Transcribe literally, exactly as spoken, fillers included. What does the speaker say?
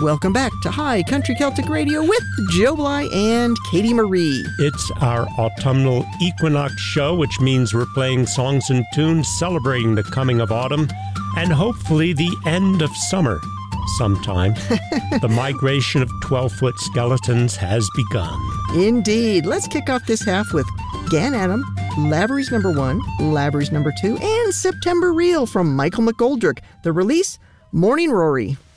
welcome back to High Country Celtic Radio with Joe Bly and Katie Marie. It's our autumnal equinox show, which means we're playing songs and tunes celebrating the coming of autumn and hopefully the end of summer sometime. The migration of twelve-foot skeletons has begun. Indeed. Let's kick off this half with Gan Adam, Lavery's Number One, Lavery's Number Two, and September Reel from Michael McGoldrick. The release, Morning Rory.